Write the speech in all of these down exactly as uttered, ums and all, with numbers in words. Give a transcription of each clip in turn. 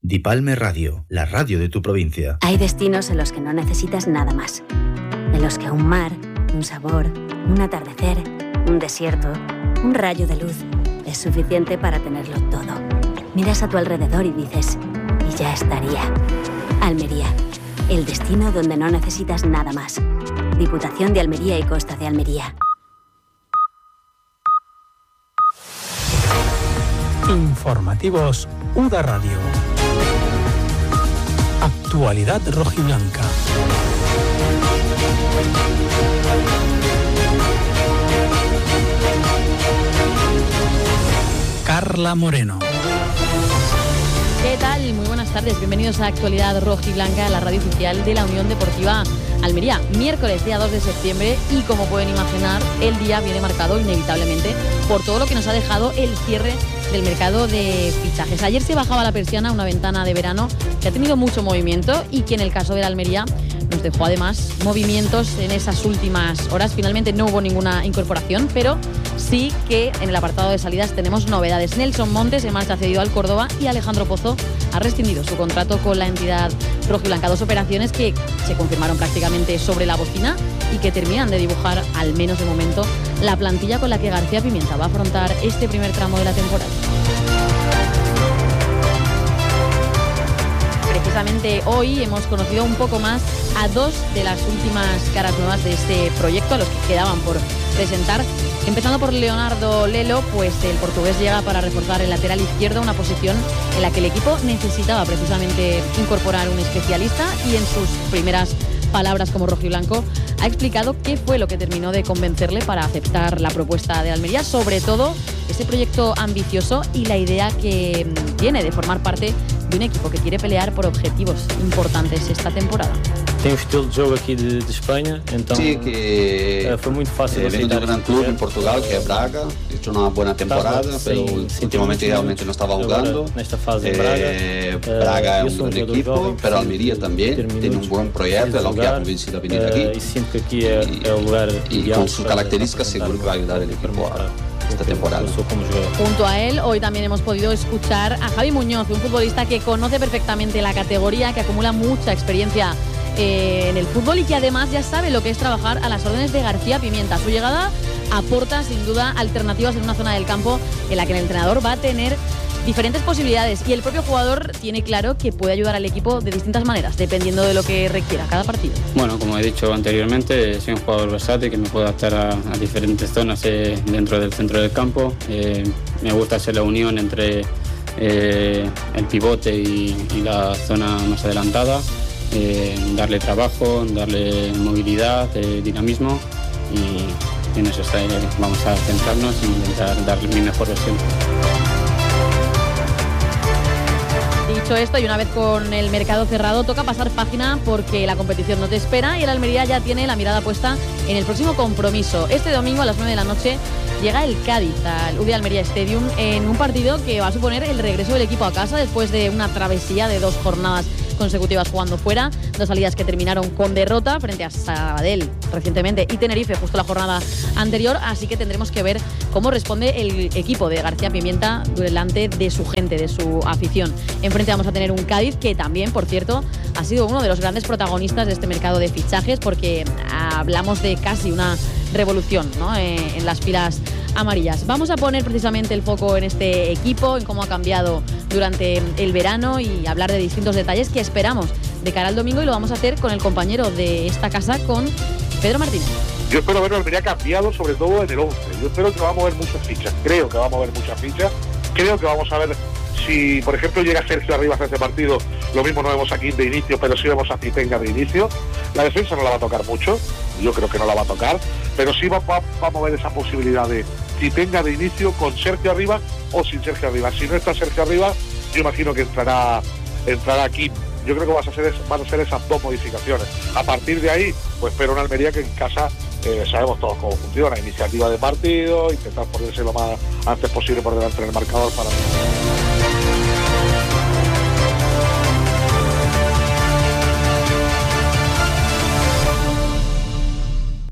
Dipalme Radio, la radio de tu provincia. Hay destinos en los que no necesitas nada más. En los que un mar, un sabor, un atardecer, un desierto, un rayo de luz es suficiente para tenerlo todo. Miras a tu alrededor y dices, y ya estaría. Almería, el destino donde no necesitas nada más. Diputación de Almería y Costa de Almería. Informativos U D A Radio. Actualidad rojiblanca. Carla Moreno. ¿Qué tal? Muy buenas tardes. Bienvenidos a Actualidad Rojiblanca, la radio oficial de la Unión Deportiva Almería. Miércoles, día dos de septiembre, y como pueden imaginar, el día viene marcado inevitablemente por todo lo que nos ha dejado el cierre del mercado de fichajes. Ayer se bajaba la persiana, una ventana de verano que ha tenido mucho movimiento y que en el caso de la Almería nos dejó además movimientos en esas últimas horas. Finalmente no hubo ninguna incorporación, pero sí que en el apartado de salidas tenemos novedades. Nelson Montes se marcha cedido al Córdoba y Alejandro Pozo ha rescindido su contrato con la entidad rojiblanca. Dos operaciones que se confirmaron prácticamente sobre la bocina y que terminan de dibujar, al menos de momento, la plantilla con la que García Pimienta va a afrontar este primer tramo de la temporada. Precisamente hoy hemos conocido un poco más a dos de las últimas caras nuevas de este proyecto, a los que quedaban por presentar. Empezando por Leonardo Lelo, pues el portugués llega para reforzar el lateral izquierdo, una posición en la que el equipo necesitaba precisamente incorporar un especialista, y en sus primeras palabras como rojiblanco ha explicado qué fue lo que terminó de convencerle para aceptar la propuesta de Almería, sobre todo ese proyecto ambicioso y la idea que tiene de formar parte de un equipo que quiere pelear por objetivos importantes esta temporada. Tem um estilo de jogo aqui de, de Espanha, então sí, que uh, foi muito fácil eh, aceitar. Vengo de un gran club en Portugal, que es Braga, he hecho una buena temporada, pero sim, sim, últimamente realmente no estaba jugando. Nesta fase eh, en Braga, Braga uh, es un gran equipo, joven, pero Almería también tiene un buen proyecto, es lo que ha convencido a venir uh, aquí. Y siento que aquí es el lugar y, y con sus características seguro que va a ayudar el equipo a esta temporada. Junto a él, hoy también hemos podido escuchar a Javi Muñoz, un futbolista que conoce perfectamente la categoría, que acumula mucha experiencia eh, en el fútbol y que además ya sabe lo que es trabajar a las órdenes de García Pimienta. Su llegada aporta sin duda alternativas en una zona del campo en la que el entrenador va a tener diferentes posibilidades, y el propio jugador tiene claro que puede ayudar al equipo de distintas maneras, dependiendo de lo que requiera cada partido. Bueno, como he dicho anteriormente, soy un jugador versátil que me puedo adaptar a, a diferentes zonas eh, dentro del centro del campo. Eh, me gusta hacer la unión entre eh, el pivote y, y la zona más adelantada, eh, darle trabajo, darle movilidad, eh, dinamismo, y en eso está, eh, vamos a centrarnos e intentar darle mi mejor versión. Dicho esto, y una vez con el mercado cerrado, toca pasar página porque la competición no te espera y el Almería ya tiene la mirada puesta en el próximo compromiso. Este domingo a las nueve de la noche llega el Cádiz al U D Almería Stadium en un partido que va a suponer el regreso del equipo a casa después de una travesía de dos jornadas consecutivas jugando fuera, dos salidas que terminaron con derrota frente a Sabadell recientemente y Tenerife justo la jornada anterior, así que tendremos que ver cómo responde el equipo de García Pimienta delante de su gente, de su afición. Enfrente vamos a tener un Cádiz que también, por cierto, ha sido uno de los grandes protagonistas de este mercado de fichajes, porque hablamos de casi una revolución, ¿no?, eh, en las filas amarillas. Vamos a poner precisamente el foco en este equipo, en cómo ha cambiado durante el verano y hablar de distintos detalles que esperamos de cara al domingo, y lo vamos a hacer con el compañero de esta casa, con Pedro Martínez. Yo espero ver a Almería cambiado, sobre todo en el once. Yo espero que va a mover muchas fichas, creo que va a mover muchas fichas, creo que vamos a ver si, por ejemplo, llega Sergio Arribas a este partido. Lo mismo no vemos aquí de inicio, pero sí vemos a Citenga de inicio. La defensa no la va a tocar mucho, yo creo que no la va a tocar, pero sí va, va, va a mover esa posibilidad de Citenga de inicio con Sergio Arribas o sin Sergio Arribas. Si no está Sergio Arribas, yo imagino que entrará entrará aquí. Yo creo que van a ser, van a ser esas dos modificaciones. A partir de ahí, pues espero una Almería que en casa eh, sabemos todos cómo funciona, iniciativa de partido, intentar ponerse lo más antes posible por delante del marcador para...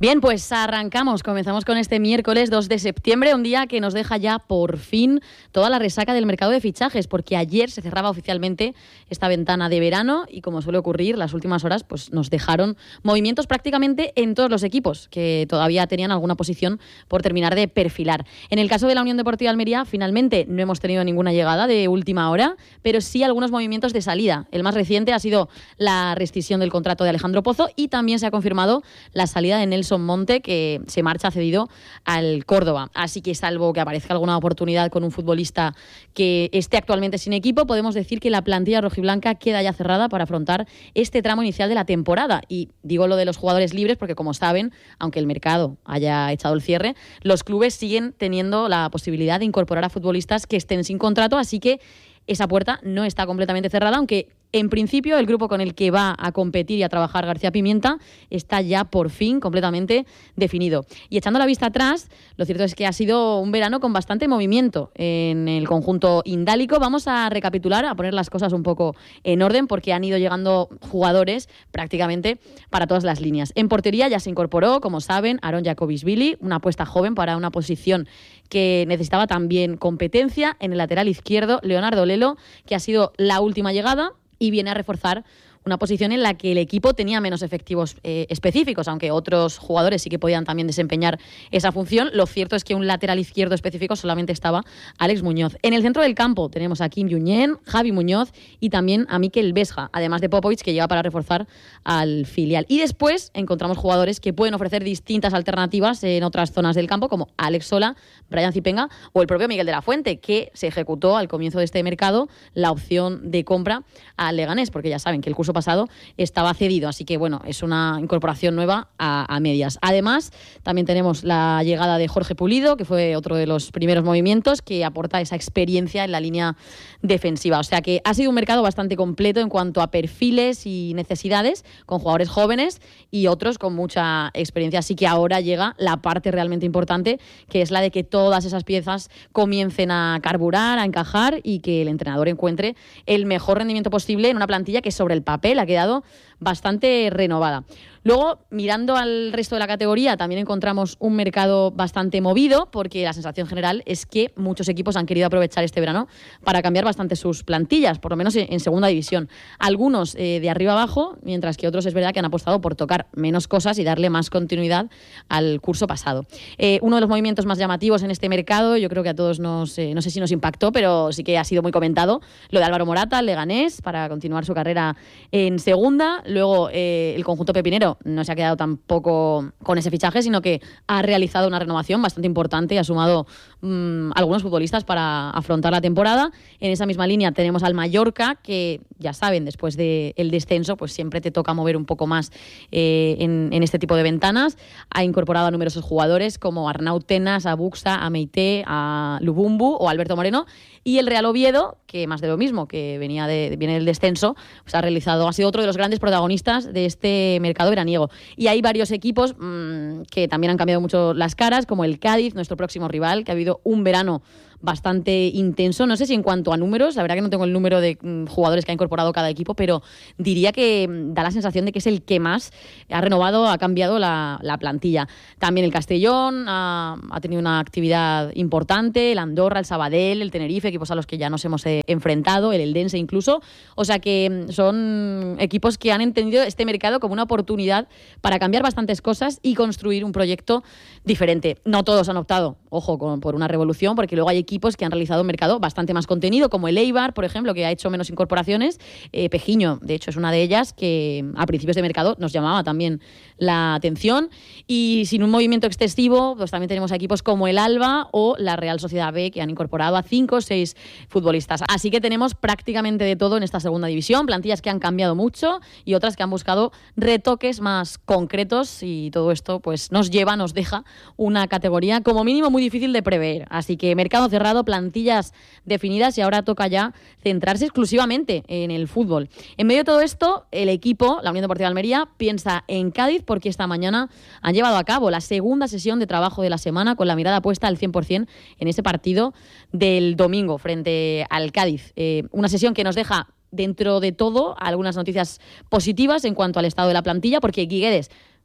Bien, pues arrancamos, comenzamos con este miércoles dos de septiembre, un día que nos deja ya por fin toda la resaca del mercado de fichajes, porque ayer se cerraba oficialmente esta ventana de verano y, como suele ocurrir, las últimas horas pues nos dejaron movimientos prácticamente en todos los equipos que todavía tenían alguna posición por terminar de perfilar. En el caso de la Unión Deportiva Almería, finalmente no hemos tenido ninguna llegada de última hora, pero sí algunos movimientos de salida. El más reciente ha sido la rescisión del contrato de Alejandro Pozo y también se ha confirmado la salida de Nelson Monte, que se marcha cedido al Córdoba. Así que, salvo que aparezca alguna oportunidad con un futbolista que esté actualmente sin equipo, podemos decir que la plantilla rojiblanca queda ya cerrada para afrontar este tramo inicial de la temporada. Y digo lo de los jugadores libres porque, como saben, aunque el mercado haya echado el cierre, los clubes siguen teniendo la posibilidad de incorporar a futbolistas que estén sin contrato, así que esa puerta no está completamente cerrada, aunque en principio el grupo con el que va a competir y a trabajar García Pimienta está ya por fin completamente definido. Y echando la vista atrás, lo cierto es que ha sido un verano con bastante movimiento en el conjunto indálico. Vamos a recapitular, a poner las cosas un poco en orden, porque han ido llegando jugadores prácticamente para todas las líneas. En portería ya se incorporó, como saben, Aaron Jacobisvili, una apuesta joven para una posición que necesitaba también competencia. En el lateral izquierdo, Leonardo Lelo, que ha sido la última llegada y viene a reforzar una posición en la que el equipo tenía menos efectivos eh, específicos, aunque otros jugadores sí que podían también desempeñar esa función. Lo cierto es que un lateral izquierdo específico solamente estaba Alex Muñoz. En el centro del campo tenemos a Kim Junyent, Javi Muñoz y también a Mikel Vesga, además de Popovic, que llega para reforzar al filial. Y después encontramos jugadores que pueden ofrecer distintas alternativas en otras zonas del campo, como Alex Sola, Brian Zipenga o el propio Miguel de la Fuente, que se ejecutó al comienzo de este mercado la opción de compra al Leganés, porque ya saben que el curso pasado estaba cedido, así que bueno, es una incorporación nueva a, a medias. Además, también tenemos la llegada de Jorge Pulido, que fue otro de los primeros movimientos, que aporta esa experiencia en la línea defensiva. O sea que ha sido un mercado bastante completo en cuanto a perfiles y necesidades, con jugadores jóvenes y otros con mucha experiencia. Así que ahora llega la parte realmente importante, que es la de que todas esas piezas comiencen a carburar, a encajar y que el entrenador encuentre el mejor rendimiento posible en una plantilla que sobre el papel ha quedado bastante renovada. Luego, mirando al resto de la categoría, también encontramos un mercado bastante movido, porque la sensación general es que muchos equipos han querido aprovechar este verano para cambiar bastante sus plantillas, por lo menos en segunda división. Algunos eh, de arriba abajo, mientras que otros es verdad que han apostado por tocar menos cosas y darle más continuidad al curso pasado. Eh, uno de los movimientos más llamativos en este mercado, yo creo que a todos nos, eh, no sé si nos impactó, pero sí que ha sido muy comentado, lo de Álvaro Morata, al Leganés, para continuar su carrera en segunda. Luego, eh, el conjunto pepinero no se ha quedado tampoco con ese fichaje, sino que ha realizado una renovación bastante importante y ha sumado mmm, algunos futbolistas para afrontar la temporada. En esa misma línea tenemos al Mallorca, que ya saben, después del descenso, pues siempre te toca mover un poco más eh, en, en este tipo de ventanas. Ha incorporado a numerosos jugadores como Arnau Tenas, a Buxa, a Meité, a Lubumbu o Alberto Moreno. Y el Real Oviedo, que más de lo mismo, que venía de, viene del descenso, pues ha realizado, ha sido otro de los grandes protagonistas de este mercado veraniego. Y hay varios equipos mmm, que también han cambiado mucho las caras, como el Cádiz, nuestro próximo rival, que ha habido un verano bastante intenso. No sé si en cuanto a números, la verdad que no tengo el número de mm, jugadores que ha incorporado cada equipo, pero diría que mm, da la sensación de que es el que más ha renovado, ha cambiado la, la plantilla. También el Castellón ha, ha tenido una actividad importante, el Andorra, el Sabadell, el Tenerife, equipos a los que ya nos hemos eh, enfrentado, el Eldense incluso. O sea que mm, son equipos que han entendido este mercado como una oportunidad para cambiar bastantes cosas y construir un proyecto diferente. No todos han optado, ojo, con, por una revolución, porque luego hay equipos equipos que han realizado un mercado bastante más contenido, como el Eibar, por ejemplo, que ha hecho menos incorporaciones. Eh, Pejiño, de hecho, es una de ellas que a principios de mercado nos llamaba también la atención. Y sin un movimiento excesivo, pues también tenemos equipos como el Alba o la Real Sociedad B, que han incorporado a cinco o seis futbolistas. Así que tenemos prácticamente de todo en esta segunda división, plantillas que han cambiado mucho y otras que han buscado retoques más concretos, y todo esto pues nos lleva, nos deja una categoría como mínimo muy difícil de prever. Así que mercado cerrado, plantillas definidas, y ahora toca ya centrarse exclusivamente en el fútbol. En medio de todo esto, el equipo, la Unión Deportiva Almería, piensa en Cádiz, porque esta mañana han llevado a cabo la segunda sesión de trabajo de la semana, con la mirada puesta al cien por ciento en ese partido del domingo frente al Cádiz. Eh, una sesión que nos deja, dentro de todo, algunas noticias positivas en cuanto al estado de la plantilla, porque Guiguedes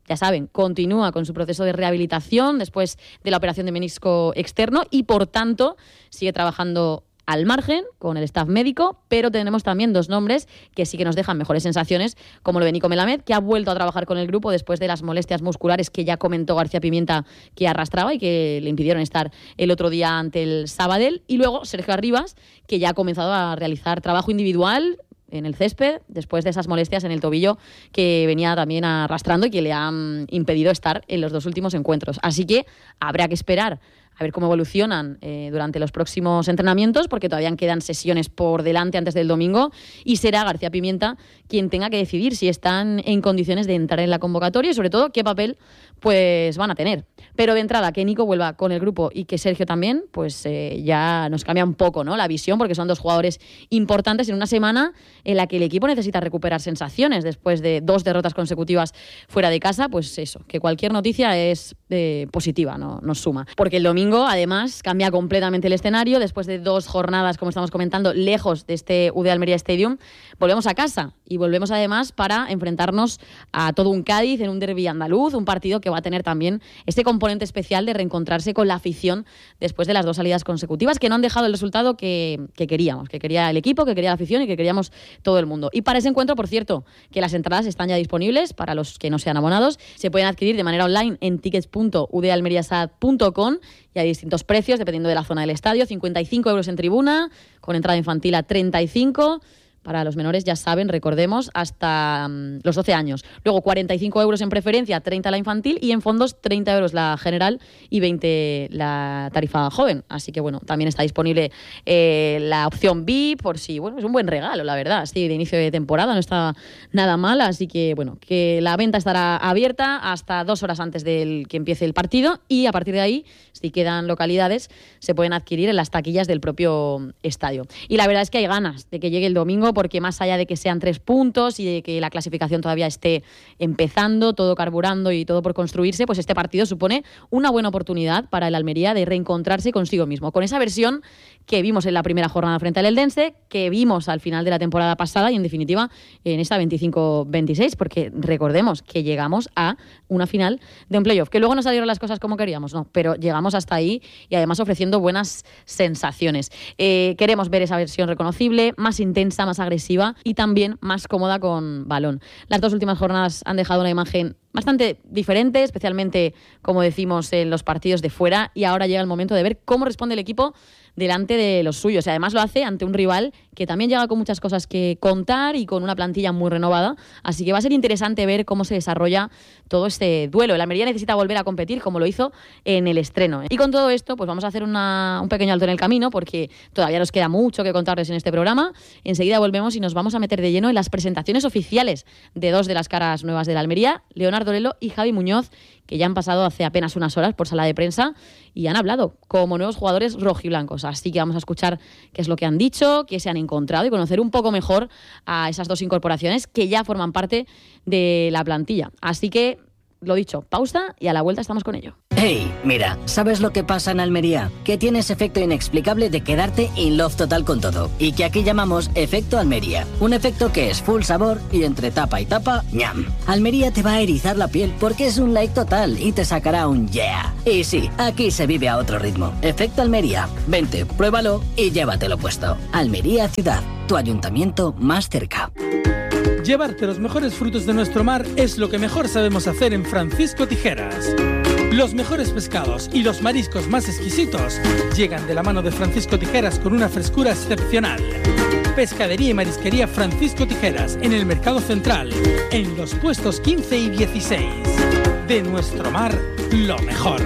ya saben, continúa con su proceso de rehabilitación después de la operación de menisco externo y, por tanto, sigue trabajando al margen con el staff médico, pero tenemos también dos nombres que sí que nos dejan mejores sensaciones, como lo de Nico Melamed, que ha vuelto a trabajar con el grupo después de las molestias musculares que ya comentó García Pimienta que arrastraba y que le impidieron estar el otro día ante el Sabadell, y luego Sergio Arribas, que ya ha comenzado a realizar trabajo individual en el césped después de esas molestias en el tobillo que venía también arrastrando y que le han impedido estar en los dos últimos encuentros. Así que habrá que esperar a ver cómo evolucionan eh, durante los próximos entrenamientos, porque todavía quedan sesiones por delante antes del domingo, y será García Pimienta quien tenga que decidir si están en condiciones de entrar en la convocatoria y, sobre todo, qué papel pues van a tener. Pero de entrada, que Nico vuelva con el grupo y que Sergio también, pues eh, ya nos cambia un poco, ¿no?, la visión, porque son dos jugadores importantes en una semana en la que el equipo necesita recuperar sensaciones después de dos derrotas consecutivas fuera de casa. Pues eso, que cualquier noticia es eh, positiva, ¿no? Nos suma. Porque el domingo, además, cambia completamente el escenario. Después de dos jornadas, como estamos comentando, lejos de este U D Almería Stadium, volvemos a casa y volvemos además para enfrentarnos a todo un Cádiz en un derbi andaluz, un partido que va a tener también este componente especial de reencontrarse con la afición después de las dos salidas consecutivas que no han dejado el resultado que, que queríamos, que quería el equipo, que quería la afición y que queríamos todo el mundo. Y para ese encuentro, por cierto, que las entradas están ya disponibles para los que no sean abonados, se pueden adquirir de manera online en tickets punto u d almeriasad punto com y hay distintos precios dependiendo de la zona del estadio: cincuenta y cinco euros en tribuna, con entrada infantil a treinta y cinco. Para los menores, ya saben, recordemos, hasta um, los doce años. Luego cuarenta y cinco euros en preferencia, treinta la infantil, y en fondos treinta euros la general y veinte la tarifa joven. Así que, bueno, también está disponible eh, la opción V I P, por si, bueno, es un buen regalo, la verdad. Sí, de inicio de temporada no está nada mal, así que, bueno, que la venta estará abierta hasta dos horas antes del que empiece el partido, y a partir de ahí, si quedan localidades, se pueden adquirir en las taquillas del propio estadio. Y la verdad es que hay ganas de que llegue el domingo, porque más allá de que sean tres puntos y de que la clasificación todavía esté empezando, todo carburando y todo por construirse, pues este partido supone una buena oportunidad para el Almería de reencontrarse consigo mismo, con esa versión que vimos en la primera jornada frente al Eldense, que vimos al final de la temporada pasada y, en definitiva, en esta veinticinco veintiséis, porque recordemos que llegamos a una final de un playoff, que luego no salieron las cosas como queríamos, no, pero llegamos hasta ahí y además ofreciendo buenas sensaciones. Eh, queremos ver esa versión reconocible, más intensa, más agresiva y también más cómoda con balón. Las dos últimas jornadas han dejado una imagen bastante diferente, especialmente, como decimos, en los partidos de fuera, y ahora llega el momento de ver cómo responde el equipo delante de los suyos. Y además lo hace ante un rival que también llega con muchas cosas que contar y con una plantilla muy renovada. Así que va a ser interesante ver cómo se desarrolla todo este duelo. El Almería necesita volver a competir como lo hizo en el estreno. Y con todo esto, pues vamos a hacer una, un pequeño alto en el camino, porque todavía nos queda mucho que contarles en este programa. Enseguida volvemos y nos vamos a meter de lleno en las presentaciones oficiales de dos de las caras nuevas del Almería, Leonardo Lelo y Javi Muñoz, que ya han pasado hace apenas unas horas por sala de prensa y han hablado como nuevos jugadores rojiblancos. Así que vamos a escuchar qué es lo que han dicho, qué se han encontrado y conocer un poco mejor a esas dos incorporaciones que ya forman parte de la plantilla. Así que, lo dicho, pausa y a la vuelta estamos con ello. Hey, mira, ¿sabes lo que pasa en Almería? Que tienes efecto inexplicable de quedarte in love total con todo, y que aquí llamamos efecto Almería. Un efecto que es full sabor y entre tapa y tapa, ñam. Almería te va a erizar la piel porque es un like total y te sacará un yeah. Y sí, aquí se vive a otro ritmo. Efecto Almería. Vente, pruébalo y llévatelo puesto. Almería Ciudad, tu ayuntamiento más cerca. Llevarte los mejores frutos de nuestro mar es lo que mejor sabemos hacer en Francisco Tijeras. Los mejores pescados y los mariscos más exquisitos llegan de la mano de Francisco Tijeras con una frescura excepcional. Pescadería y marisquería Francisco Tijeras en el Mercado Central, en los puestos quince y dieciséis. De nuestro mar, lo mejor.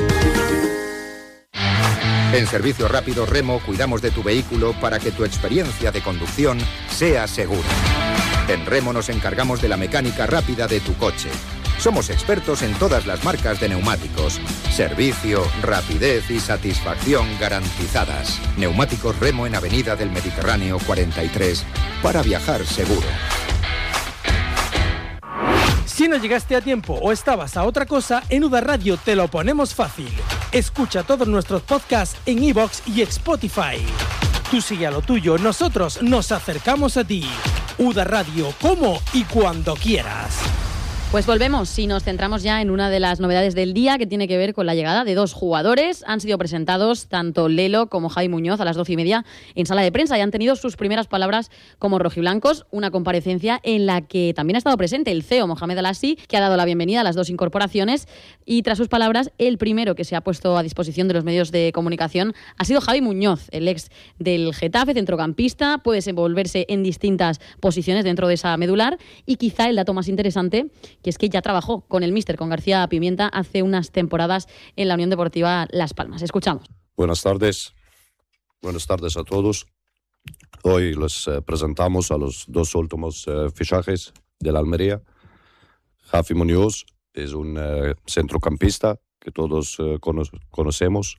En Servicio Rápido Remo cuidamos de tu vehículo para que tu experiencia de conducción sea segura. En Remo nos encargamos de la mecánica rápida de tu coche. Somos expertos en todas las marcas de neumáticos. Servicio, rapidez y satisfacción garantizadas. Neumáticos Remo en Avenida del Mediterráneo cuarenta y tres, para viajar seguro. Si no llegaste a tiempo o estabas a otra cosa, en U D A Radio te lo ponemos fácil. Escucha todos nuestros podcasts en iVoox y Spotify. Tú sigue a lo tuyo, nosotros nos acercamos a ti. U D A Radio, como y cuando quieras. Pues volvemos y nos centramos ya en una de las novedades del día que tiene que ver con la llegada de dos jugadores. Han sido presentados tanto Lelo como Javi Muñoz a las doce y media en sala de prensa y han tenido sus primeras palabras como rojiblancos. Una comparecencia en la que también ha estado presente el C E O Mohamed Alassi, que ha dado la bienvenida a las dos incorporaciones, y tras sus palabras el primero que se ha puesto a disposición de los medios de comunicación ha sido Javi Muñoz, el ex del Getafe, centrocampista, puede desenvolverse en distintas posiciones dentro de esa medular, y quizá el dato más interesante, que es que ya trabajó con el míster, con García Pimienta, hace unas temporadas en la Unión Deportiva Las Palmas. Escuchamos. Buenas tardes. Buenas tardes a todos. Hoy les eh, presentamos a los dos últimos eh, fichajes de la Almería. Javi Muñoz es un eh, centrocampista que todos eh, cono- conocemos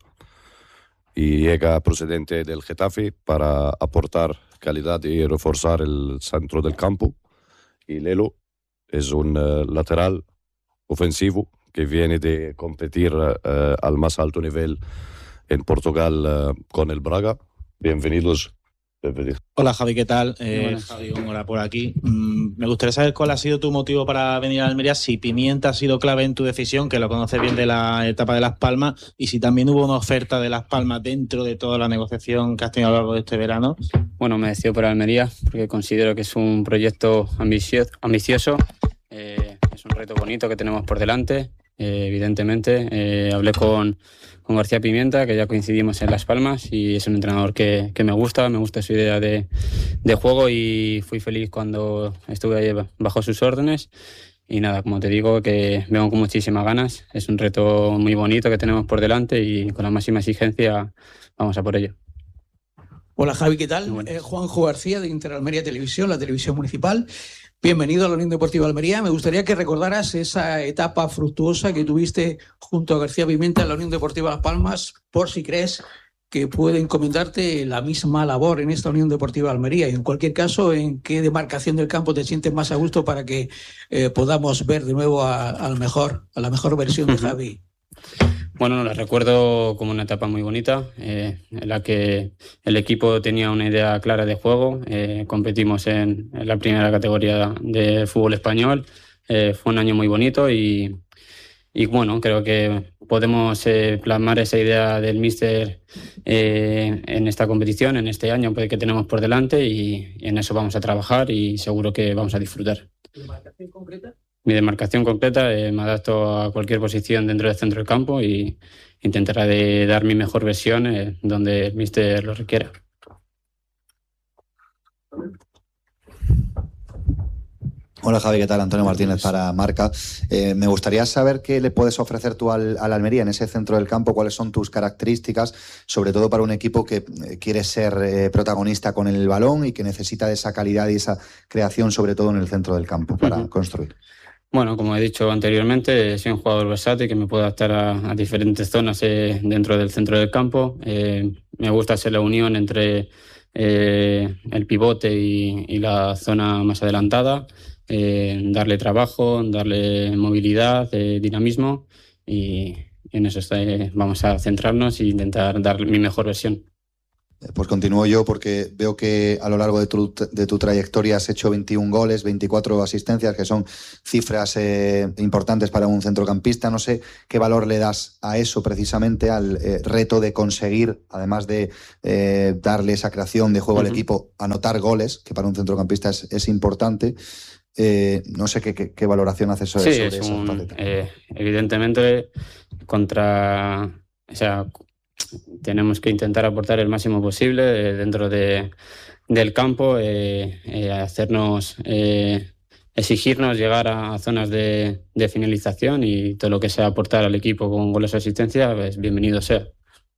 y llega procedente del Getafe para aportar calidad y reforzar el centro del campo. Y Lelo es un uh, lateral ofensivo que viene de competir uh, al más alto nivel en Portugal uh, con el Braga. Bienvenidos. Bienvenidos. Hola Javi, ¿qué tal? Eh, Javi, hola por aquí. Mm, me gustaría saber cuál ha sido tu motivo para venir a Almería, si Pimienta ha sido clave en tu decisión, que lo conoces bien de la etapa de Las Palmas, y si también hubo una oferta de Las Palmas dentro de toda la negociación que has tenido a lo largo de este verano. Bueno, me decido por Almería porque considero que es un proyecto ambicioso, ambicioso. Eh, es un reto bonito que tenemos por delante, eh, evidentemente. Eh, hablé con, con García Pimienta, que ya coincidimos en Las Palmas, y es un entrenador que, que me gusta, me gusta su idea de, de juego, y fui feliz cuando estuve ahí bajo sus órdenes. Y nada, como te digo, que vengo con muchísimas ganas. Es un reto muy bonito que tenemos por delante y con la máxima exigencia vamos a por ello. Hola Javi, ¿qué tal? Eh, Juanjo García de Inter Almería Televisión, la televisión municipal. Bienvenido a la Unión Deportiva Almería. Me gustaría que recordaras esa etapa fructuosa que tuviste junto a García Pimienta en la Unión Deportiva Las Palmas, por si crees que puede encomendarte la misma labor en esta Unión Deportiva Almería. Y en cualquier caso, ¿en qué demarcación del campo te sientes más a gusto para que eh, podamos ver de nuevo a, a, la mejor, a la mejor versión de Javi? Bueno, la recuerdo como una etapa muy bonita, eh, en la que el equipo tenía una idea clara de juego. Eh, competimos en, en la primera categoría de fútbol español. Eh, fue un año muy bonito y, y bueno, creo que podemos eh, plasmar esa idea del míster eh, en esta competición, en este año que tenemos por delante, y, y en eso vamos a trabajar y seguro que vamos a disfrutar. ¿Demarcación concreta? Mi demarcación completa, eh, me adapto a cualquier posición dentro del centro del campo y intentaré de dar mi mejor versión eh, donde el míster lo requiera. Hola Javi, ¿qué tal? Antonio Martínez para Marca. Eh, me gustaría saber qué le puedes ofrecer tú al, al Almería en ese centro del campo, cuáles son tus características, sobre todo para un equipo que eh, quiere ser eh, protagonista con el balón y que necesita de esa calidad y esa creación, sobre todo en el centro del campo, para uh-huh. construir. Bueno, como he dicho anteriormente, soy un jugador versátil que me puedo adaptar a, a diferentes zonas eh, dentro del centro del campo. Eh, me gusta hacer la unión entre eh, el pivote y, y la zona más adelantada, eh, darle trabajo, darle movilidad, eh, dinamismo, y, y en eso está, eh, vamos a centrarnos e intentar dar mi mejor versión. Pues continúo yo porque veo que a lo largo de tu, de tu trayectoria has hecho veintiún goles, veinticuatro asistencias, que son cifras eh, importantes para un centrocampista. No sé qué valor le das a eso precisamente, al eh, reto de conseguir, además de eh, darle esa creación de juego uh-huh. al equipo, anotar goles, que para un centrocampista es, es importante. Eh, no sé qué, qué, qué valoración haces sobre, sí, sobre es esa un, eh, evidentemente, contra... O sea, tenemos que intentar aportar el máximo posible eh, dentro de, del campo, eh, eh, hacernos, eh, exigirnos llegar a zonas de, de finalización, y todo lo que sea aportar al equipo con goles o asistencia, pues bienvenido sea.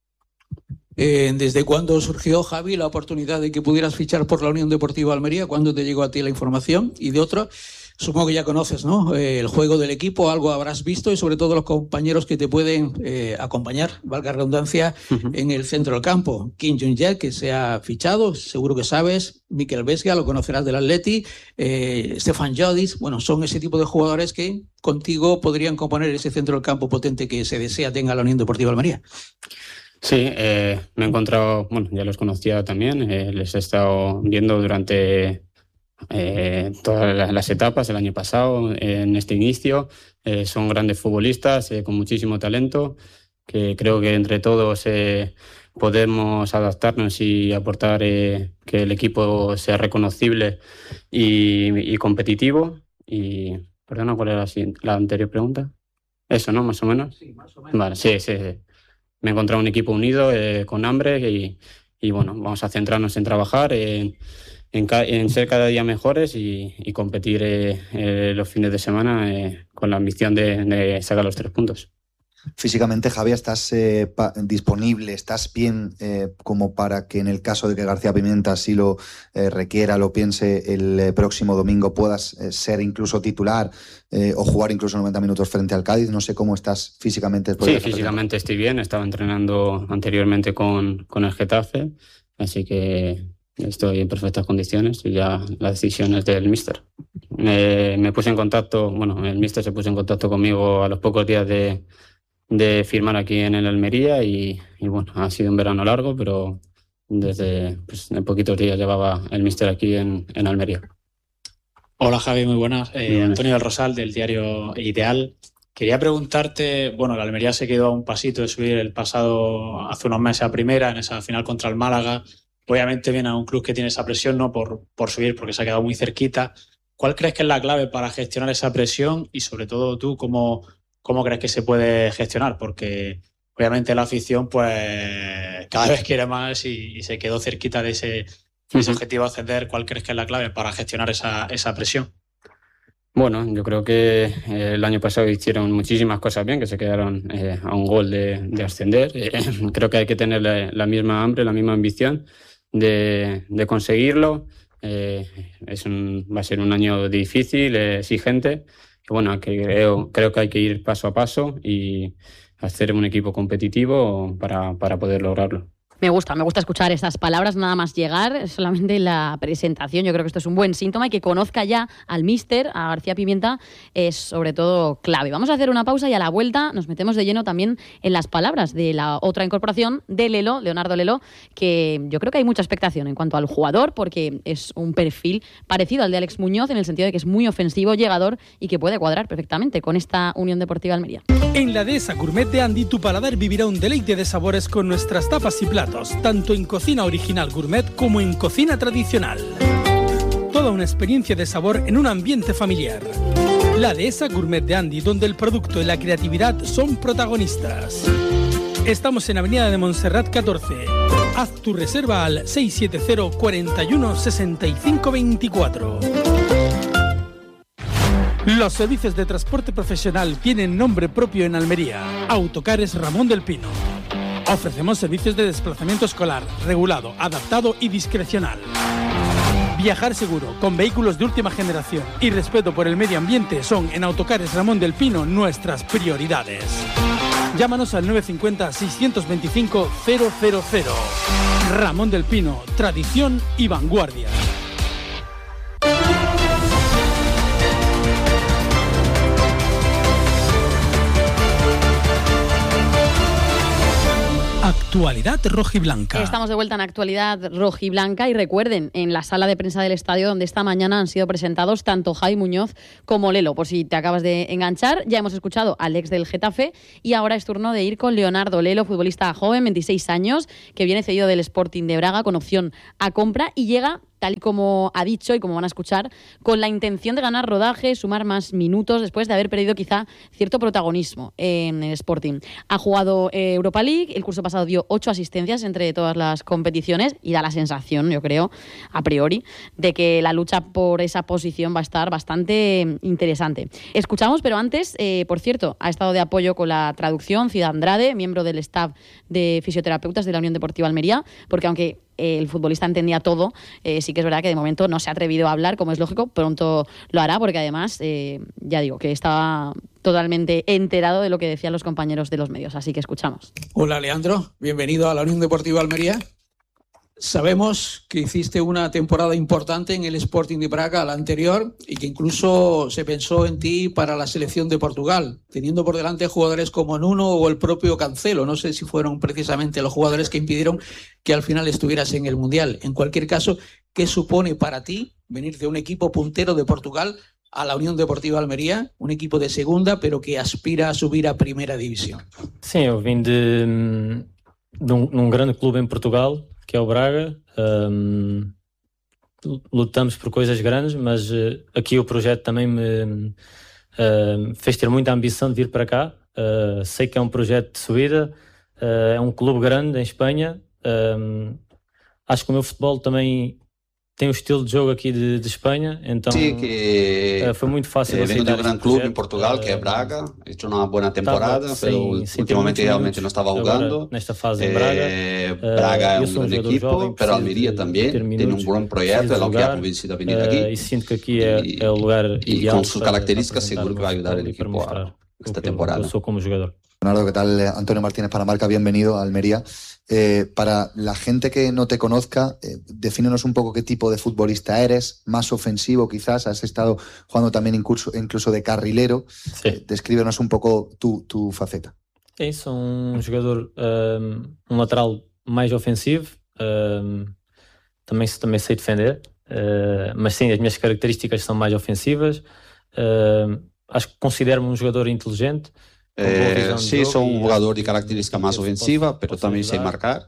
Eh, ¿Desde cuándo surgió, Javi, la oportunidad de que pudieras fichar por la Unión Deportiva Almería? ¿Cuándo te llegó a ti la información? Y de otro, supongo que ya conoces, ¿no? Eh, el juego del equipo, algo habrás visto, y sobre todo los compañeros que te pueden eh, acompañar, valga redundancia, uh-huh. en el centro del campo. Kim Jong-jae, que se ha fichado, seguro que sabes. Mikel Vesga, lo conocerás del Atleti. Eh, Stefan Jodis, bueno, son ese tipo de jugadores que contigo podrían componer ese centro del campo potente que se desea tenga la Unión Deportiva Almería. Sí, eh, me he encontrado, bueno, ya los conocía también, eh, les he estado viendo durante eh, todas las, las etapas el año pasado, en este inicio. Eh, son grandes futbolistas eh, con muchísimo talento, que creo que entre todos eh, podemos adaptarnos y aportar eh, que el equipo sea reconocible y, y competitivo. Y, perdona, ¿cuál era la, la anterior pregunta? Eso, ¿no? Más o menos. Sí, más o menos. Vale, sí, sí, sí. Me he encontrado un equipo unido, eh, con hambre y, y bueno, vamos a centrarnos en trabajar, en, en, ca en ser cada día mejores y, y competir eh, eh, los fines de semana eh, con la ambición de, de sacar los tres puntos. Físicamente, Javier, ¿estás eh, disponible? ¿Estás bien eh, como para que en el caso de que García Pimienta así lo eh, requiera, lo piense, el eh, próximo domingo puedas eh, ser incluso titular eh, o jugar incluso noventa minutos frente al Cádiz? No sé cómo estás físicamente. Sí, de físicamente estoy bien. Estaba entrenando anteriormente con, con el Getafe, así que estoy en perfectas condiciones y ya la decisión es del míster. Me, me puse en contacto, bueno, el míster se puso en contacto conmigo a los pocos días de de firmar aquí en el Almería y, y bueno, ha sido un verano largo, pero desde pues, en poquitos días llevaba el míster aquí en, en Almería. Hola Javi, muy buenas. Eh, muy buenas. Antonio del Rosal, del diario Ideal. Quería preguntarte, bueno, el Almería se quedó a un pasito de subir el pasado, hace unos meses a primera, en esa final contra el Málaga. Obviamente viene a un club que tiene esa presión, ¿no? Por, por subir, porque se ha quedado muy cerquita. ¿Cuál crees que es la clave para gestionar esa presión? Y sobre todo tú, ¿cómo, cómo crees que se puede gestionar? Porque obviamente la afición pues cada vez quiere más y, y se quedó cerquita de ese, de ese uh-huh. objetivo de ascender. ¿Cuál crees que es la clave para gestionar esa, esa presión? Bueno, yo creo que eh, el año pasado hicieron muchísimas cosas bien, que se quedaron eh, a un gol de, de ascender. Eh, creo que hay que tener la, la misma hambre, la misma ambición de, de conseguirlo. Eh, es un, va a ser un año difícil, eh, exigente. Y bueno, que creo, creo que hay que ir paso a paso y hacer un equipo competitivo para, para poder lograrlo. Me gusta, me gusta escuchar estas palabras nada más llegar, solamente la presentación. Yo creo que esto es un buen síntoma y que conozca ya al míster, a García Pimienta, es sobre todo clave. Vamos a hacer una pausa y a la vuelta nos metemos de lleno también en las palabras de la otra incorporación de Lelo, Leonardo Lelo, que yo creo que hay mucha expectación en cuanto al jugador porque es un perfil parecido al de Alex Muñoz en el sentido de que es muy ofensivo, llegador y que puede cuadrar perfectamente con esta Unión Deportiva Almería. En la Dehesa Gourmet de Andy, tu paladar vivirá un deleite de sabores con nuestras tapas y platos, tanto en cocina original gourmet como en cocina tradicional. Toda una experiencia de sabor en un ambiente familiar. La Dehesa Gourmet de Andy, donde el producto y la creatividad son protagonistas. Estamos en Avenida de Montserrat catorce. Haz tu reserva al seis siete cero, cuarenta y uno, sesenta y cinco veinticuatro. Los servicios de transporte profesional tienen nombre propio en Almería. Autocares Ramón del Pino. Ofrecemos servicios de desplazamiento escolar, regulado, adaptado y discrecional. Viajar seguro, con vehículos de última generación y respeto por el medio ambiente son en Autocares Ramón del Pino nuestras prioridades. Llámanos al nueve cinco cero, seis dos cinco, cero cero cero. Ramón del Pino, tradición y vanguardia. Actualidad rojiblanca. Estamos de vuelta en Actualidad rojiblanca y recuerden, en la sala de prensa del estadio donde esta mañana han sido presentados tanto Javi Muñoz como Lelo. Por si te acabas de enganchar, ya hemos escuchado al ex del Getafe y ahora es turno de ir con Leonardo Lelo, futbolista joven, veintiséis años, que viene cedido del Sporting de Braga con opción a compra y llega, tal y como ha dicho y como van a escuchar, con la intención de ganar rodaje, sumar más minutos después de haber perdido quizá cierto protagonismo en el Sporting. Ha jugado eh, Europa League, el curso pasado dio ocho asistencias entre todas las competiciones y da la sensación, yo creo, a priori, de que la lucha por esa posición va a estar bastante interesante. Escuchamos, pero antes, eh, por cierto, ha estado de apoyo con la traducción Ciudad Andrade, miembro del staff de fisioterapeutas de la Unión Deportiva Almería, porque aunque el futbolista entendía todo, eh, sí que es verdad que de momento no se ha atrevido a hablar, como es lógico, pronto lo hará, porque además, eh, ya digo, que estaba totalmente enterado de lo que decían los compañeros de los medios, así que escuchamos. Hola Leandro, bienvenido a la Unión Deportiva Almería. Sabemos que hiciste una temporada importante en el Sporting de Braga, la anterior, y que incluso se pensó en ti para la selección de Portugal, teniendo por delante jugadores como Nuno o el propio Cancelo. No sé si fueron precisamente los jugadores que impidieron que al final estuvieras en el Mundial. En cualquier caso, ¿qué supone para ti venir de un equipo puntero de Portugal a la Unión Deportiva Almería, un equipo de segunda, pero que aspira a subir a Primera División. Sim, eu vim de, de um, num grande clube em Portugal, que é o Braga. Um, lutamos por coisas grandes, mas uh, aqui o projeto também me uh, fez ter muita ambição de vir para cá. Uh, sei que é um projeto de subida, uh, é um clube grande em Espanha. Um, acho que o meu futebol também tem o estilo de jogo aqui de, de Espanha, então sí, que uh, foi muito fácil eh, vengo de aceitar un gran este club projeto. en Portugal, que es Braga. He hecho una buena temporada, Estava pero sem- sem ter últimamente muitos realmente minutos no estaba agora, jugando. nesta fase em Braga. Eh, Uh, Braga eu es sou un um gran jogador equipo, jovem, pero preciso Almería de también ter tiene minutos, un buen proyecto, preciso es de lo que ha jogar, convencido a venir uh, aquí. e sinto que aqui é, é o lugar Y ideal con sus para- características para seguro que va a ayudar al apresentar equipo para a mostrar esta o que eu- temporada. eu sou como jogador. Leonardo, ¿qué tal? Antonio Martínez Paramarca, bienvenido a Almería. Eh, para la gente que no te conozca, eh, defínenos un poco qué tipo de futbolista eres, más ofensivo quizás, has estado jugando también incluso, incluso de carrilero. Eh, descríbenos un poco tu, tu faceta. É isso, sou um jogador, um, um lateral mais ofensivo, um, também, também sei defender, uh, mas sim, as minhas características são mais ofensivas. Uh, acho que considero-me um jogador inteligente. com boa Eh, visão de sí, jogo soy e un jugador de característica más ofensiva, pero también sé marcar.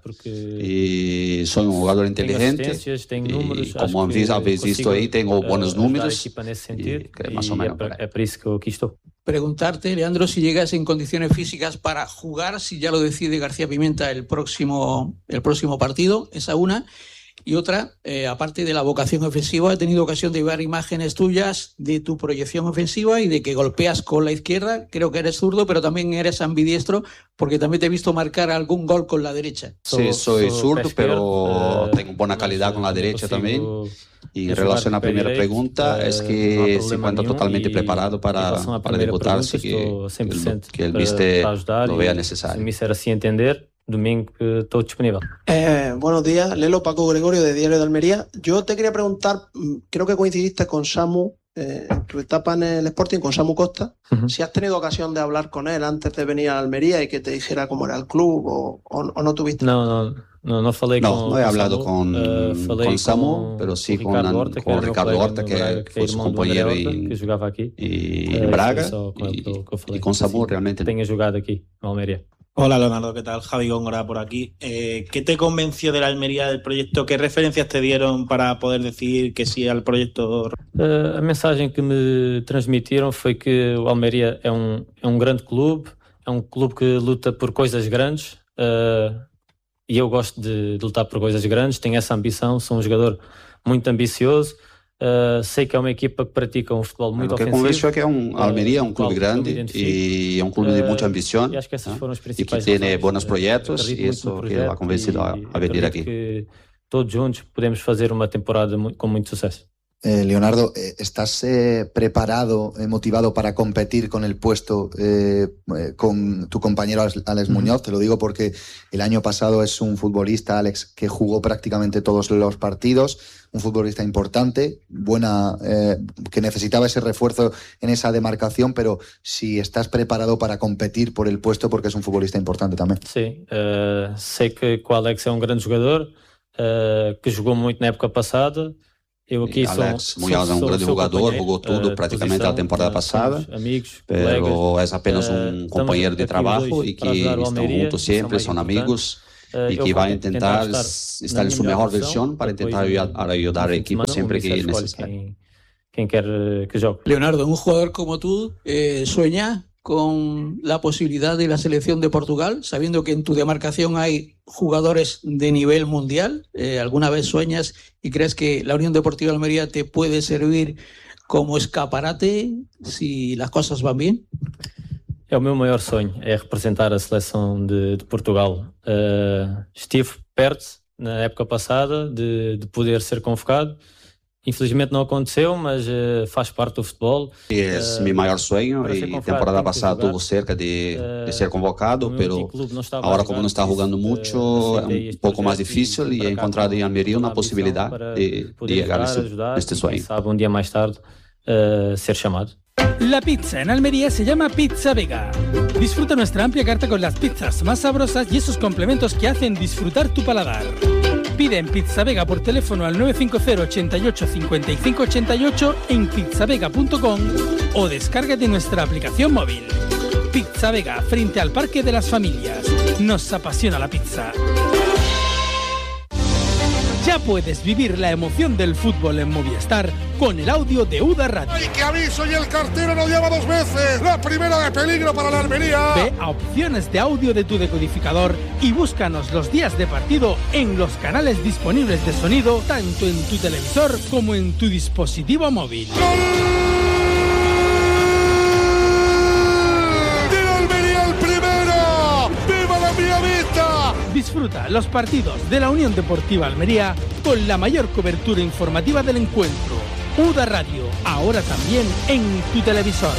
Y soy un jugador inteligente. assistências, tenho Y números. como acho que habéis visto consigo, ahí, tengo uh, buenos ajudar a números. equipa nesse sentido, que más e o menos é, por para, ahí. é para isso que eu aqui estou. Preguntarte, Leandro, si llegas en condiciones físicas para jugar, si ya lo decide García Pimenta el próximo, el próximo partido, esa una. Y otra, eh, aparte de la vocación ofensiva, he tenido ocasión de ver imágenes tuyas de tu proyección ofensiva y de que golpeas con la izquierda. Creo que eres zurdo, pero también eres ambidiestro, porque también te he visto marcar algún gol con la derecha. Sí, soy zurdo, pero tengo buena calidad con la derecha también. Y en relación a la primera pregunta, es que se encuentra totalmente preparado para, para debutar, así que, que, que él viste lo vea necesario. Se me disser assim entender, domingo que estou disponível. Eh, buenos días, Lelo, Paco Gregorio de Diario de Almería. Yo te quería preguntar, creo que coincidiste con Samu eh, en tu etapa en el Sporting, con Samu Costa, uh-huh. si has tenido ocasión de hablar con él antes de venir a Almería y que te dijera cómo era el club o, o, o no tuviste. No, no, no, no falei no, con no he hablado Samu, con, uh, con Samu, con, pero sí con con, Ricardo Horta, con que, Ricardo Horta, que, que, que fue su compañero y, que jogava aqui. y uh, en Braga, com y, que eu falei. y con Samu realmente. Tenho jogado aquí, en Almería. Hola Leonardo, ¿qué tal? Javi Góngora por aquí. Eh, ¿Qué te convenció de la Almería del proyecto? ¿Qué referencias te dieron para poder decir que sí al proyecto? Uh, a mensagem que me transmitiram foi que o Almeria é um, é um grande clube, é um clube que luta por coisas grandes uh, e eu gosto de, de lutar por coisas grandes, tenho essa ambição, sou um jogador muito ambicioso. Uh, sei que é uma equipa que pratica um futebol muito Lo que ofensivo. convenció es que un, Almería es un club grande y un club de mucha ambición, uh, e, que ¿no? y que tiene buenos proyectos y eso que lo ha convencido a, a venir aquí. Que todos juntos podemos fazer uma temporada muy, con muito sucesso. Eh, Leonardo, eh, ¿estás eh, preparado, eh, motivado para competir con el puesto eh, eh, con tu compañero Alex, Alex uh-huh. Muñoz? Te lo digo porque el año pasado es un futbolista, Alex, que jugó prácticamente todos los partidos, un futbolista importante, buena, eh, que necesitaba ese refuerzo en esa demarcación, pero si estás preparado para competir por el puesto porque es un futbolista importante también. Sí, uh, sei que o Alex é um grande jogador, uh, que jogou muito na época passada. Eu aqui Alex Muñoz es un gran jugador, jugó todo uh, prácticamente la temporada pasada, amigos, pero colegas, es apenas un uh, compañero de trabajo y que están juntos siempre, son amigos uh, y que va a intentar estar, estar en su mejor versión para intentar ayudar, ayudar al equipo siempre que es necesario. Quien, quien quiere que juegue. Leonardo, un jugador como tú eh, sueña con la posibilidad de la selección de Portugal, sabiendo que en tu demarcación hay jugadores de nivel mundial. Eh, ¿Alguna vez sueñas y crees que la Unión Deportiva Almería te puede servir como escaparate si las cosas van bien? É o meu maior sonho, é representar a seleção de, de Portugal. Uh, estive perto, na época passada, de, de poder ser convocado. Infelizmente no aconteceu, mas uh, faz parte do futebol. Es uh, mi mayor sueño y temporada pasada tuvo cerca de, de ser convocado, pero ahora como no está jugando mucho, es un poco más difícil y he encontrado en Almería una posibilidad de, de llegar a este, este sueño. Sabe un día más tarde uh, ser chamado. La pizza en Almería se llama Pizza Vega. Disfruta nuestra amplia carta con las pizzas más sabrosas y esos complementos que hacen disfrutar tu paladar. Pide en Pizza Vega por teléfono al nueve cinco cero ochenta y ocho cincuenta y cinco ochenta y ocho en pizzavega punto com o descárgate nuestra aplicación móvil. Pizza Vega, frente al Parque de las Familias. Nos apasiona la pizza. Ya puedes vivir la emoción del fútbol en Movistar con el audio de U D A Radio. ¡Ay, qué aviso! Y el cartero no lleva dos veces. La primera de peligro para la Almería. Ve a opciones de audio de tu decodificador y búscanos los días de partido en los canales disponibles de sonido, tanto en tu televisor como en tu dispositivo móvil. ¡Gol! Disfruta los partidos de la Unión Deportiva Almería con la mayor cobertura informativa del encuentro. U D A Radio, ahora también en tu televisor.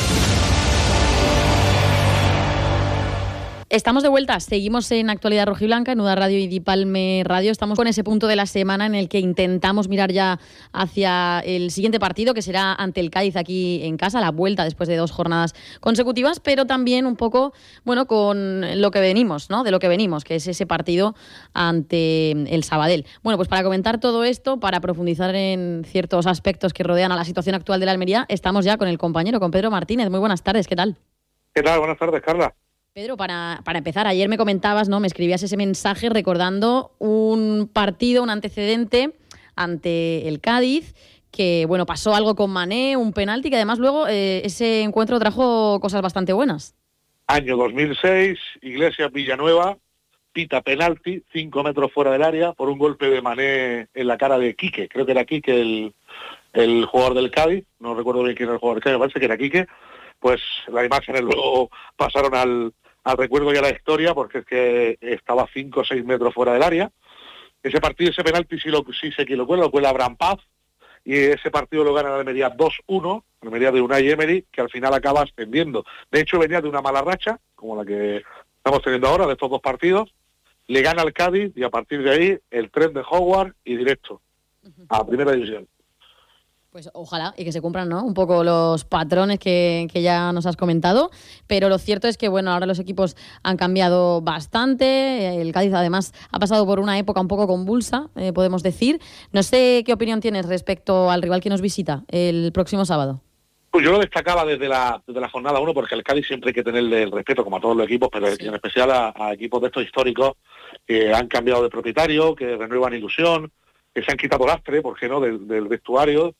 Estamos de vuelta, seguimos en Actualidad Rojiblanca, en U D A Radio y Dipalme Radio. Estamos con ese punto de la semana en el que intentamos mirar ya hacia el siguiente partido, que será ante el Cádiz aquí en casa, la vuelta después de dos jornadas consecutivas, pero también un poco, bueno, con lo que venimos, ¿no? De lo que venimos, que es ese partido ante el Sabadell. Bueno, pues para comentar todo esto, para profundizar en ciertos aspectos que rodean a la situación actual de la Almería, estamos ya con el compañero, con Pedro Martínez. Muy buenas tardes, ¿qué tal? ¿Qué tal? Buenas tardes, Carla. Pedro, para, para empezar, ayer me comentabas, ¿no? Me escribías ese mensaje recordando un partido, un antecedente ante el Cádiz, que bueno, pasó algo con Mané, un penalti, que además luego eh, ese encuentro trajo cosas bastante buenas. Año dos mil seis, Iglesias Villanueva, pita penalti, cinco metros fuera del área, por un golpe de Mané en la cara de Quique. Creo que era Quique el, el jugador del Cádiz, no recuerdo bien quién era el jugador del Cádiz, me parece que era Quique. Pues las imágenes luego pasaron al, al recuerdo y a la historia, porque es que estaba cinco o seis metros fuera del área. Ese partido, ese penalti, sí, lo, sí sé quién lo cuela, lo cuela Abraham Paz, y ese partido lo gana la Almería dos uno, la Almería de Unai Emery, que al final acaba ascendiendo. De hecho, venía de una mala racha, como la que estamos teniendo ahora, de estos dos partidos, le gana al Cádiz, y a partir de ahí, el tren de Howard y directo a Primera División. Pues ojalá, y que se cumplan, ¿no? Un poco los patrones que, que ya nos has comentado, pero lo cierto es que, bueno, ahora los equipos han cambiado bastante, el Cádiz además ha pasado por una época un poco convulsa, eh, podemos decir. No sé qué opinión tienes respecto al rival que nos visita el próximo sábado. Pues yo lo destacaba desde la, desde la jornada uno, porque al Cádiz siempre hay que tenerle el respeto, como a todos los equipos, pero sí, en especial a, a equipos de estos históricos que han cambiado de propietario, que renuevan ilusión, que se han quitado lastre, ¿por qué no?, del, del vestuario.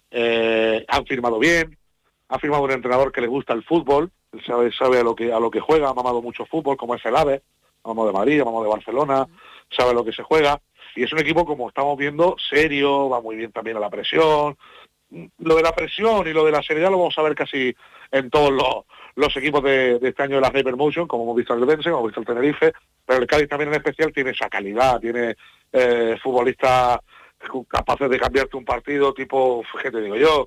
Eh, han firmado bien, ha firmado un entrenador que le gusta el fútbol, sabe, sabe a lo que a lo que juega, ha mamado mucho fútbol, como es el AVE, ha mamado de Madrid, ha mamado de Barcelona, sabe lo que se juega, y es un equipo, como estamos viendo, serio, va muy bien también a la presión. Lo de la presión y lo de la seriedad lo vamos a ver casi en todos los, los equipos de, de este año de la Hypermotion, como hemos visto el Dense, como hemos visto el Tenerife, pero el Cádiz también en especial tiene esa calidad, tiene eh, futbolistas capaces de cambiarte un partido tipo, ¿qué te digo yo?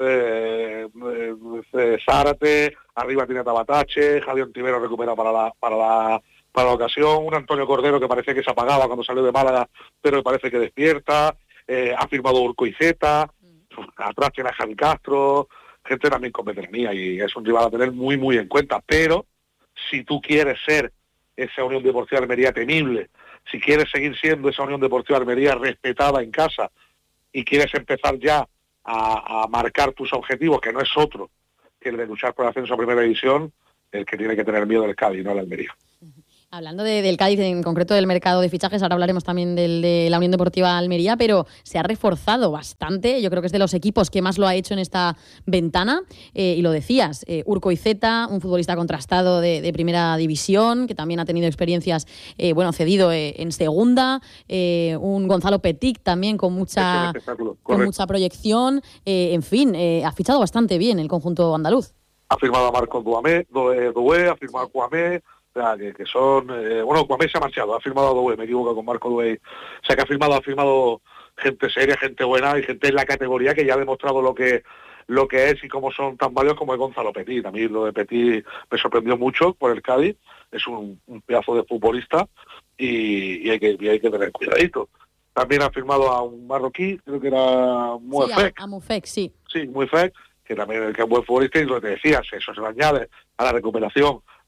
Eh, eh, Zárate, arriba tiene a Tabatache, Javier Ontivero recupera para la, para la para la ocasión, un Antonio Cordero que parecía que se apagaba cuando salió de Málaga, pero parece que despierta, eh, ha firmado Urcoizeta, atrás tiene a Javi Castro, gente también con veteranía, y es un rival a tener muy muy en cuenta, pero si tú quieres ser esa Unión Deportiva Almería temible, si quieres seguir siendo esa Unión Deportiva Almería respetada en casa y quieres empezar ya a, a marcar tus objetivos, que no es otro que el de luchar por el ascenso a Primera División, el que tiene que tener miedo el Cádiz, no el Almería. Hablando de, del Cádiz, en concreto del mercado de fichajes, ahora hablaremos también del de la Unión Deportiva Almería, pero se ha reforzado bastante. Yo creo que es de los equipos que más lo ha hecho en esta ventana. Eh, y lo decías, eh, Urcoizeta, un futbolista contrastado de, de Primera División, que también ha tenido experiencias, eh, bueno, cedido eh, en Segunda. Eh, un Gonzalo Petit también con mucha, con mucha proyección. Eh, en fin, eh, ha fichado bastante bien el conjunto andaluz. Ha firmado a Marcos Doué, Doué, ha firmado a Cuamé. O sea, que, que son... Eh, bueno, Cuamé se ha marchado, ha firmado a Doué, me equivoco con Marco Doué. O sea, que ha firmado, ha firmado gente seria, gente buena y gente en la categoría que ya ha demostrado lo que lo que es y cómo son tan válidos como es Gonzalo Petit. A mí lo de Petit me sorprendió mucho por el Cádiz. Es un, un pedazo de futbolista y, y, hay que, y hay que tener cuidadito. También ha firmado a un marroquí, creo que era Muefek. Sí, a, a Muefek, sí. Sí, Muefek, que también es un buen futbolista, y lo que te decías, eso se le añade a la recuperación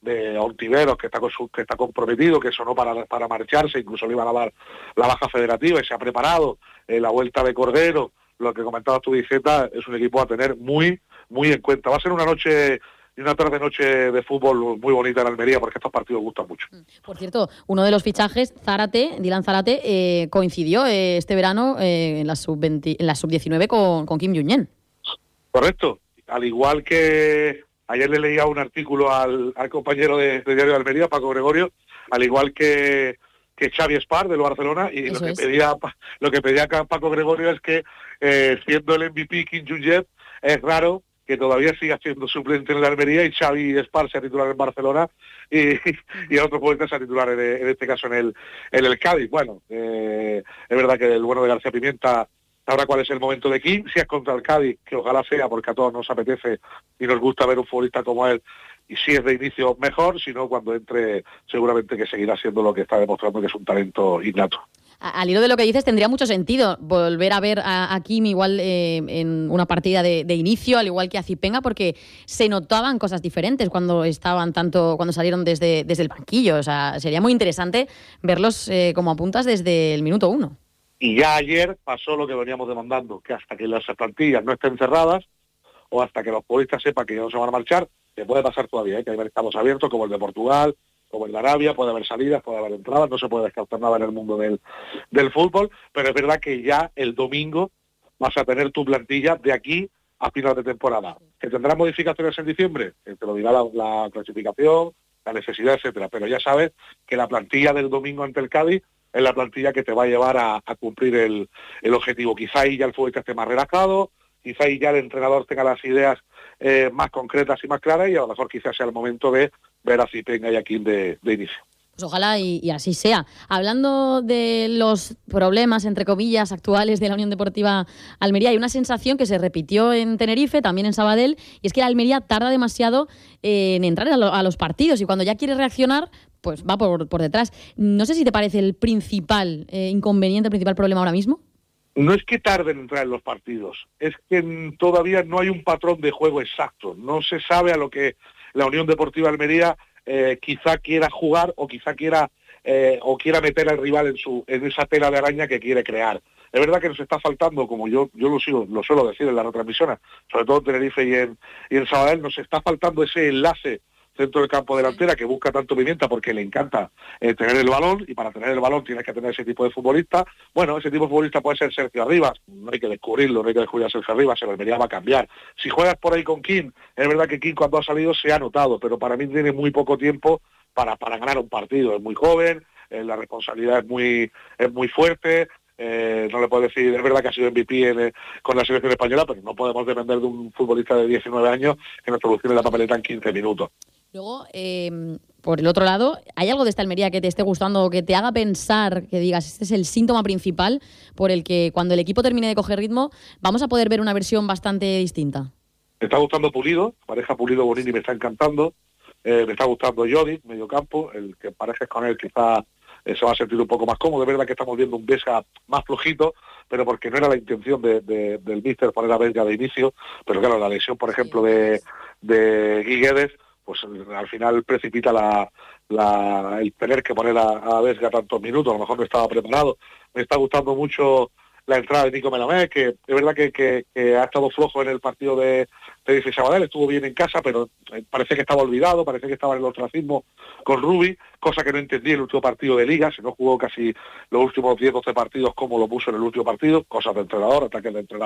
de Ontiveros, que está con su, que está comprometido, que sonó para, para marcharse, incluso le iban a dar la baja federativa y se ha preparado, eh, la vuelta de Cordero, lo que comentabas tú, Diceta, es un equipo a tener muy, muy en cuenta. Va a ser una noche y una tarde-noche de fútbol muy bonita en Almería, porque estos partidos gustan mucho. Por cierto, uno de los fichajes, Zárate, Dylan Zárate, eh, coincidió eh, este verano eh, en la sub veinte, en la sub diecinueve con, con Kim Jong-un. Correcto. Al igual que ayer le leía un artículo al, al compañero de, de Diario de Almería, Paco Gregorio, al igual que, que Xavi Espar del Barcelona, y lo que, es. pedía, lo que pedía Paco Gregorio es que, eh, siendo el M V P Kim Jong-un, es raro que todavía siga siendo suplente en la Almería y Xavi Espar sea titular en Barcelona y, y otro futbolista sea titular en, en este caso en el, en el Cádiz. Bueno, eh, es verdad que el bueno de García Pimienta sabrá cuál es el momento de Kim, si es contra el Cádiz, que ojalá sea, porque a todos nos apetece y nos gusta ver un futbolista como él, y si es de inicio mejor, si no cuando entre seguramente que seguirá siendo lo que está demostrando, que es un talento innato. Al hilo de lo que dices, tendría mucho sentido volver a ver a, a Kim igual eh, en una partida de, de inicio, al igual que a Zipenga, porque se notaban cosas diferentes cuando estaban tanto, cuando salieron desde, desde el banquillo. O sea, sería muy interesante verlos eh, como apuntas desde el minuto uno. Y ya ayer pasó lo que veníamos demandando, que hasta que las plantillas no estén cerradas o hasta que los futbolistas sepan que ya no se van a marchar, que puede pasar todavía, ¿eh? Que hay mercados abiertos como el de Portugal, como el de Arabia, puede haber salidas, puede haber entradas, no se puede descartar nada en el mundo del, del fútbol, pero es verdad que ya el domingo vas a tener tu plantilla de aquí a final de temporada. ¿Que tendrá modificaciones en diciembre? Que te lo dirá la, la clasificación, la necesidad, etcétera, pero ya sabes que la plantilla del domingo ante el Cádiz es la plantilla que te va a llevar a, a cumplir el, el objetivo. Quizá ahí ya el futbolista esté más relajado, quizá ahí ya el entrenador tenga las ideas eh, más concretas y más claras, y a lo mejor quizás sea el momento de ver a Zipenga y a Kim de, de inicio. Pues ojalá y, y así sea. Hablando de los problemas, entre comillas, actuales de la Unión Deportiva Almería, hay una sensación que se repitió en Tenerife, también en Sabadell, y es que la Almería tarda demasiado en entrar a, lo, a los partidos, y cuando ya quiere reaccionar, pues va por, por detrás. No sé si te parece el principal eh, inconveniente, el principal problema ahora mismo. No es que tarden en entrar en los partidos, es que todavía no hay un patrón de juego exacto. No se sabe a lo que la Unión Deportiva Almería eh, quizá quiera jugar o quizá quiera eh, o quiera meter al rival en su en esa tela de araña que quiere crear. Es verdad que nos está faltando, como yo yo lo sigo, lo suelo decir en las retransmisiones, sobre todo en Tenerife y en, y en Sabadell, nos está faltando ese enlace centro del campo delantera que busca tanto Pimienta porque le encanta eh, tener el balón, y para tener el balón tienes que tener ese tipo de futbolista. Bueno, ese tipo de futbolista puede ser Sergio Arribas, no hay que descubrirlo, no hay que descubrir a Sergio Arribas, se Almería va a cambiar. Si juegas por ahí con Kim, es verdad que Kim cuando ha salido se ha notado, pero para mí tiene muy poco tiempo para, para ganar un partido. Es muy joven, eh, la responsabilidad es muy, es muy fuerte. Eh, no le puedo decir, es verdad que ha sido M V P en, eh, con la selección española, pero no podemos depender de un futbolista de diecinueve años que nos solucione la papeleta en quince minutos. Luego, eh, por el otro lado, ¿hay algo de esta Almería que te esté gustando o que te haga pensar, que digas, este es el síntoma principal por el que cuando el equipo termine de coger ritmo vamos a poder ver una versión bastante distinta? Me está gustando Pulido, pareja Pulido-Bonini me está encantando, eh, me está gustando Jodi, medio campo, el que pareces con él quizá eh, se va a sentir un poco más cómodo. Es verdad que estamos viendo un Vesga más flojito, pero porque no era la intención de, de, del míster poner a Vesga de inicio, pero claro, la lesión, por ejemplo, de, de Guiguedes, pues al final precipita la, la, el tener que poner a, a Vesga tantos minutos, a lo mejor no estaba preparado. Me está gustando mucho la entrada de Nico Melamé, que es verdad que, que, que ha estado flojo en el partido de Tenerife y Sabadell, estuvo bien en casa, pero parece que estaba olvidado, parece que estaba en el ostracismo con Rubi, cosa que no entendí en el último partido de Liga, se no jugó casi los últimos diez doce partidos como lo puso en el último partido, cosas de entrenador, ataques de entrenador.